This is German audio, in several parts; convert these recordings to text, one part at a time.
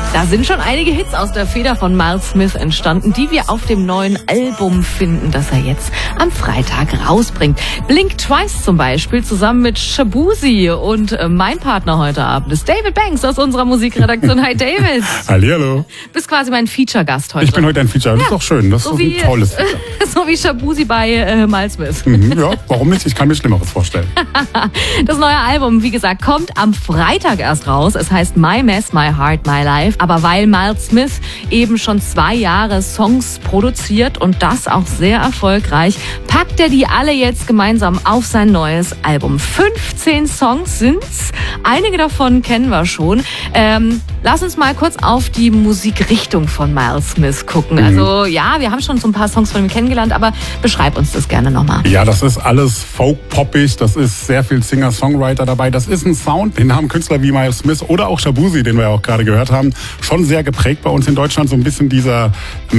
Da sind schon einige Hits aus der Feder von Miles Smith entstanden, die wir auf dem neuen Album finden, das er jetzt am Freitag rausbringt. Blink Twice zum Beispiel, zusammen mit Shaboozey. Und mein Partner heute Abend ist David Banks aus unserer Musikredaktion. Hi David. Hallihallo. Bist quasi mein Feature-Gast heute. Ich bin heute ein Feature, das ist doch schön. Das ist so ein tolles Feature. So wie Shaboozey bei Miles Smith. Ja, warum nicht? Ich kann mir Schlimmeres vorstellen. Das neue Album, wie gesagt, kommt am Freitag erst raus. Es heißt My Mess, My Heart, My Life. Aber weil Miles Smith eben schon 2 Jahre Songs produziert und das auch sehr erfolgreich, packt er die alle jetzt gemeinsam auf sein neues Album. 15 Songs sind's. Einige davon kennen wir schon. Lass uns mal kurz auf die Musikrichtung von Miles Smith gucken. Also ja, wir haben schon so ein paar Songs von ihm kennengelernt, aber beschreib uns das gerne nochmal. Ja, das ist alles folk-poppig, das ist sehr viel Singer-Songwriter dabei. Das ist ein Sound, den haben Künstler wie Miles Smith oder auch Shaboozey, den wir ja auch gerade gehört haben, schon sehr geprägt bei uns in Deutschland. So ein bisschen dieser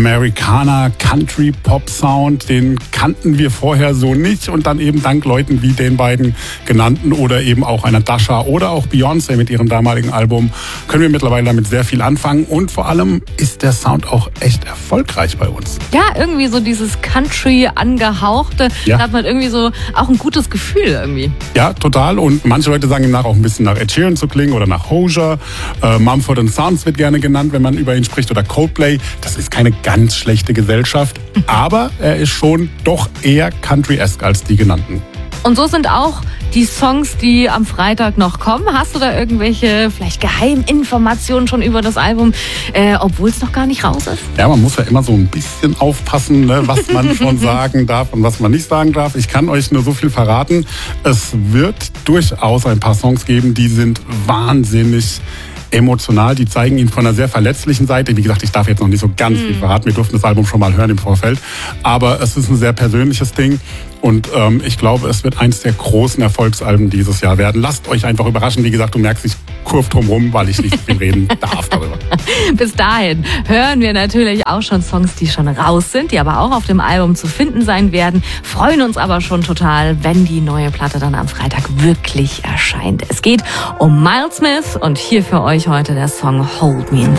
Amerikaner-Country-Pop-Sound, den kannten wir vorher so nicht. Und dann eben dank Leuten wie den beiden genannten oder eben auch einer Dasha oder auch Beyoncé mit ihrem damaligen Album können wir mittlerweile damit sehr viel anfangen. Und vor allem ist der Sound auch echt erfolgreich bei uns. Ja, irgendwie so dieses Country angehauchte. Ja. Da hat man irgendwie so auch ein gutes Gefühl irgendwie. Ja, total. Und manche Leute sagen ihm nach, auch ein bisschen nach Ed Sheeran zu klingen oder nach Hozier. Mumford & Sons wird gerne genannt, wenn man über ihn spricht, oder Coldplay. Das ist keine ganz schlechte Gesellschaft, aber er ist schon doch eher Country-esque als die genannten. Und so sind auch die Songs, die am Freitag noch kommen. Hast du da irgendwelche vielleicht Geheiminformationen schon über das Album, obwohl es noch gar nicht raus ist? Ja, man muss ja immer so ein bisschen aufpassen, ne, was man schon sagen darf und was man nicht sagen darf. Ich kann euch nur so viel verraten. Es wird durchaus ein paar Songs geben, die sind wahnsinnig emotional, die zeigen ihn von einer sehr verletzlichen Seite. Wie gesagt, ich darf jetzt noch nicht so ganz viel verraten. Wir durften das Album schon mal hören im Vorfeld. Aber es ist ein sehr persönliches Ding. Und ich glaube, es wird eins der großen Erfolgsalben dieses Jahr werden. Lasst euch einfach überraschen. Wie gesagt, du merkst, ich kurve drum rum, weil ich nicht viel reden darf darüber. Bis dahin hören wir natürlich auch schon Songs, die schon raus sind, die aber auch auf dem Album zu finden sein werden. Freuen uns aber schon total, wenn die neue Platte dann am Freitag wirklich erscheint. Es geht um Miles Smith und hier für euch heute der Song Hold Me in